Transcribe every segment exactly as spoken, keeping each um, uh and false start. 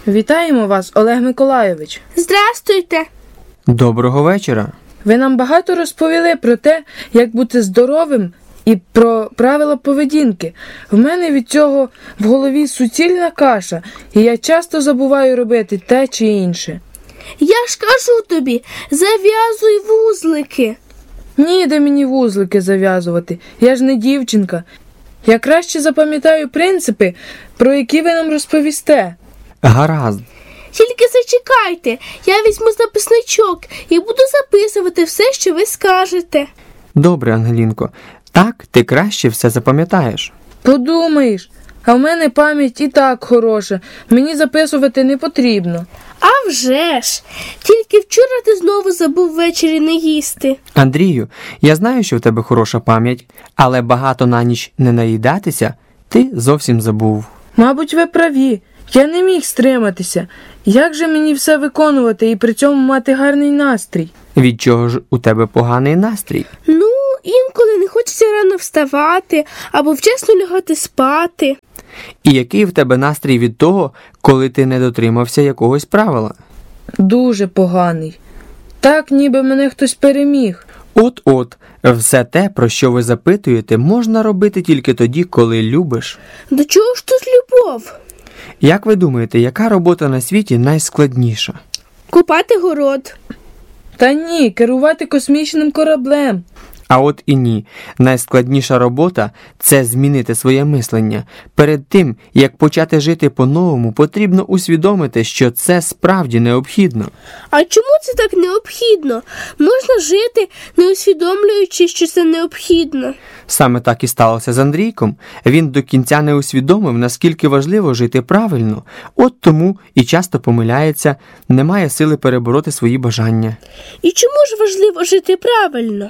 Вітаємо вас, Олег Миколайович. Здрастуйте. Доброго вечора. Ви нам багато розповіли про те, як бути здоровим і про правила поведінки. В мене від цього в голові суцільна каша, і я часто забуваю робити те чи інше. Я ж кажу тобі, зав'язуй вузлики. Ніде мені вузлики зав'язувати, я ж не дівчинка. Я краще запам'ятаю принципи, про які ви нам розповісте. Гаразд. Тільки зачекайте, я візьму записничок і буду записувати все, що ви скажете. Добре, Ангелінко. Так ти краще все запам'ятаєш. Подумаєш, а в мене пам'ять і так хороша, мені записувати не потрібно. А вже ж! Тільки вчора ти знову забув ввечері не їсти. Андрію, я знаю, що в тебе хороша пам'ять, але багато на ніч не наїдатися ти зовсім забув. Мабуть, ви праві. Я не міг стриматися. Як же мені все виконувати і при цьому мати гарний настрій? Від чого ж у тебе поганий настрій? Ну, інколи не хочеться рано вставати або вчасно лягати спати. І який в тебе настрій від того, коли ти не дотримався якогось правила? Дуже поганий. Так, ніби мене хтось переміг. От-от, все те, про що ви запитуєте, можна робити тільки тоді, коли любиш. До чого ж тут любов? Як ви думаєте, яка робота на світі найскладніша? Копати город. Та ні, керувати космічним кораблем. А от і ні. Найскладніша робота – це змінити своє мислення. Перед тим, як почати жити по-новому, потрібно усвідомити, що це справді необхідно. А чому це так необхідно? Можна жити, не усвідомлюючи, що це необхідно. Саме так і сталося з Андрійком. Він до кінця не усвідомив, наскільки важливо жити правильно. От тому і часто помиляється, не має сили перебороти свої бажання. І чому ж важливо жити правильно?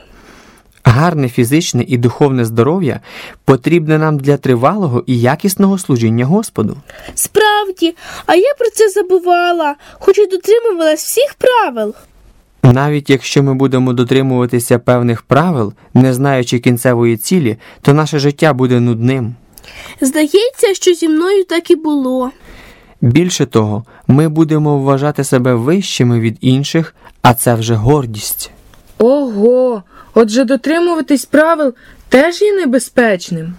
Гарне фізичне і духовне здоров'я потрібне нам для тривалого і якісного служіння Господу. Справді, а я про це забувала, хоч і дотримувалась всіх правил. Навіть якщо ми будемо дотримуватися певних правил, не знаючи кінцевої цілі, то наше життя буде нудним. Здається, що зі мною так і було. Більше того, ми будемо вважати себе вищими від інших, а це вже гордість. Ого! Отже, дотримуватись правил теж є небезпечним.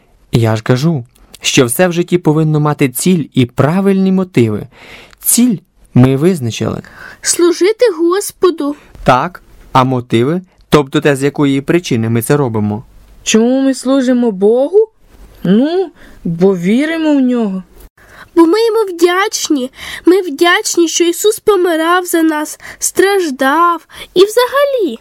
Я ж кажу, що все в житті повинно мати ціль і правильні мотиви. Ціль ми визначили. Служити Господу. Так, а мотиви, тобто те, з якої причини ми це робимо. Чому ми служимо Богу? Ну, бо віримо в Нього. Бо ми йому вдячні. Ми вдячні, що Ісус помирав за нас, страждав і взагалі.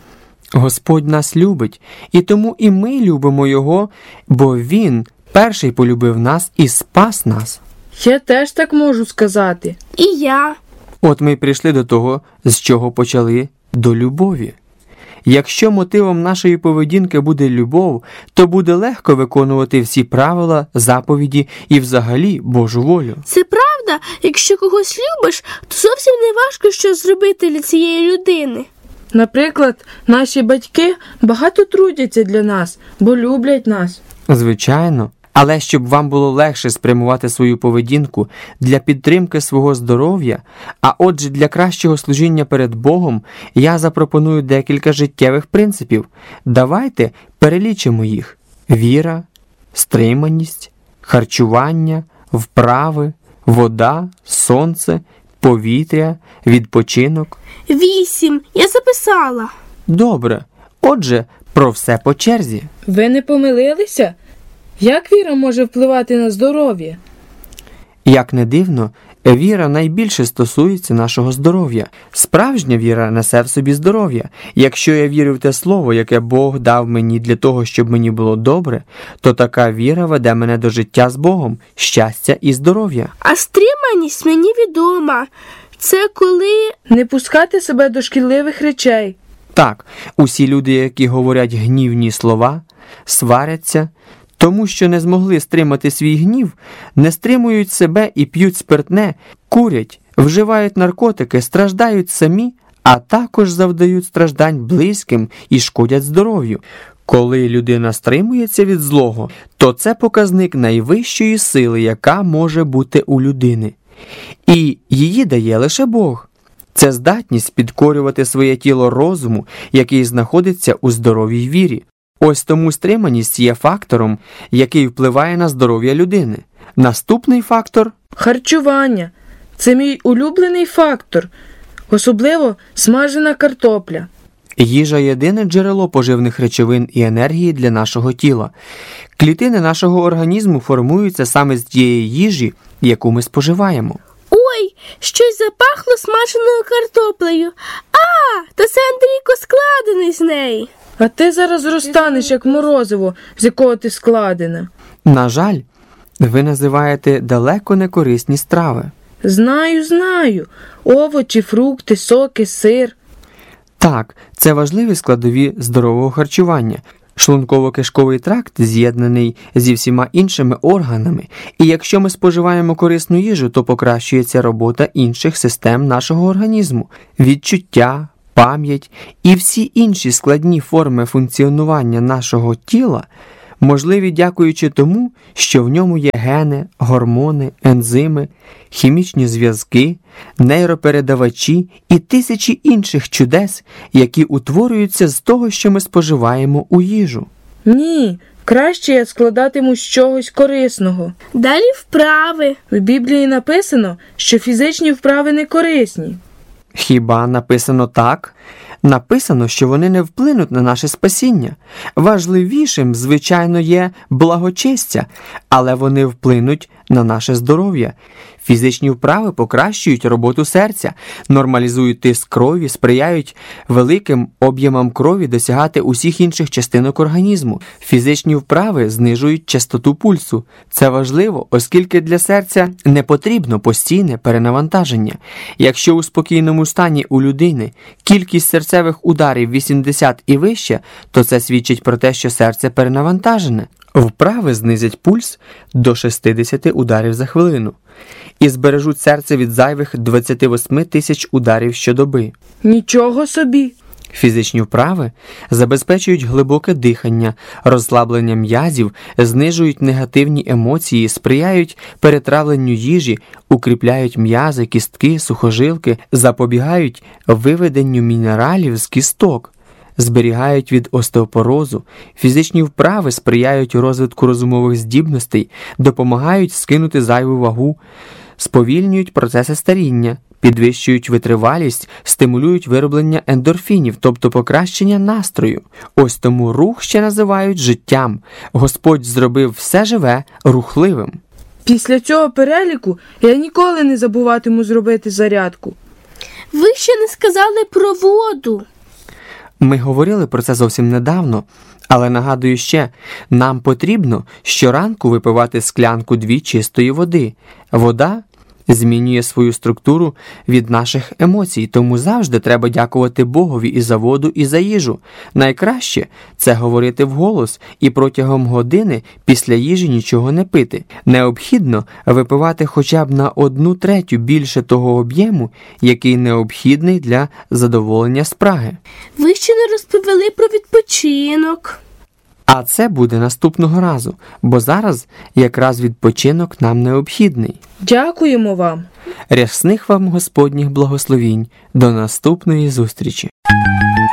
Господь нас любить, і тому і ми любимо Його, бо Він перший полюбив нас і спас нас. Я теж так можу сказати. І я. От ми й прийшли до того, з чого почали, до любові. Якщо мотивом нашої поведінки буде любов, то буде легко виконувати всі правила, заповіді і взагалі Божу волю. Це правда, якщо когось любиш, то зовсім не важко щось зробити для цієї людини. Наприклад, наші батьки багато трудяться для нас, бо люблять нас. Звичайно. Але щоб вам було легше спрямувати свою поведінку для підтримки свого здоров'я, а отже для кращого служіння перед Богом, я запропоную декілька життєвих принципів. Давайте перелічимо їх. Віра, стриманість, харчування, вправи, вода, сонце, повітря, відпочинок. Вісім. Я записала. Добре. Отже, про все по черзі. Ви не помилилися? Як віра може впливати на здоров'я? Як не дивно, віра найбільше стосується нашого здоров'я. Справжня віра несе в собі здоров'я. Якщо я вірю в те слово, яке Бог дав мені для того, щоб мені було добре, то така віра веде мене до життя з Богом, щастя і здоров'я. А стриманість мені відома. Це коли... Не пускати себе до шкідливих речей. Так, усі люди, які говорять гнівні слова, сваряться, тому що не змогли стримати свій гнів, не стримують себе і п'ють спиртне, курять, вживають наркотики, страждають самі, а також завдають страждань близьким і шкодять здоров'ю. Коли людина стримується від злого, то це показник найвищої сили, яка може бути у людини. І її дає лише Бог. Це здатність підкорювати своє тіло розуму, який знаходиться у здоровій вірі. Ось тому стриманість є фактором, який впливає на здоров'я людини. Наступний фактор – Харчування. Це мій улюблений фактор. Особливо смажена картопля. їжа – єдине джерело поживних речовин і енергії для нашого тіла. Клітини нашого організму формуються саме з тієї їжі, яку ми споживаємо. Ой, щось запахло смаженою картоплею. А, то це Андрійко складений з неї. А ти зараз розтанеш, як морозиво, з якого ти складена. На жаль, ви називаєте далеко не корисні страви. Знаю, знаю. Овочі, фрукти, соки, сир. Так, це важливі складові здорового харчування. Шлунково-кишковий тракт з'єднаний зі всіма іншими органами, і якщо ми споживаємо корисну їжу, то покращується робота інших систем нашого організму, відчуття, пам'ять і всі інші складні форми функціонування нашого тіла можливі дякуючи тому, що в ньому є гени, гормони, ензими, хімічні зв'язки, нейропередавачі і тисячі інших чудес, які утворюються з того, що ми споживаємо у їжу. Ні, краще я складатиму з чогось корисного. Далі вправи. В Біблії написано, що фізичні вправи не корисні. Хіба написано так? Написано, що вони не вплинуть на наше спасіння. Важливішим, звичайно, є благочестя, але вони вплинуть на наше здоров'я. Фізичні вправи покращують роботу серця, нормалізують тиск крові, сприяють великим об'ємам крові досягати усіх інших частинок організму. Фізичні вправи знижують частоту пульсу. Це важливо, оскільки для серця не потрібно постійне перенавантаження. Якщо у спокійному стані у людини кількість серцевих ударів вісімдесят і вище, то це свідчить про те, що серце перенавантажене. Вправи знизять пульс до шістдесят ударів за хвилину і збережуть серце від зайвих двадцять вісім тисяч ударів щодоби. Нічого собі! Фізичні вправи забезпечують глибоке дихання, розслаблення м'язів, знижують негативні емоції, сприяють перетравленню їжі, укріпляють м'язи, кістки, сухожилки, запобігають виведенню мінералів з кісток, зберігають від остеопорозу. Фізичні вправи сприяють розвитку розумових здібностей, допомагають скинути зайву вагу, сповільнюють процеси старіння, підвищують витривалість, стимулюють вироблення ендорфінів, тобто покращення настрою. Ось тому рух ще називають життям. Господь зробив все живе рухливим. Після цього переліку я ніколи не забуватиму зробити зарядку. Ви ще не сказали про воду. Ми говорили про це зовсім недавно, але нагадую ще, нам потрібно щоранку випивати склянку-дві чистої води. Вода змінює свою структуру від наших емоцій, тому завжди треба дякувати Богові і за воду, і за їжу. Найкраще – це говорити вголос і протягом години після їжі нічого не пити. Необхідно випивати хоча б на одну третю більше того об'єму, який необхідний для задоволення спраги. Ви ще не розповіли про відпочинок. А це буде наступного разу, бо зараз якраз відпочинок нам необхідний. Дякуємо вам! Рясних вам Господніх благословінь. До наступної зустрічі!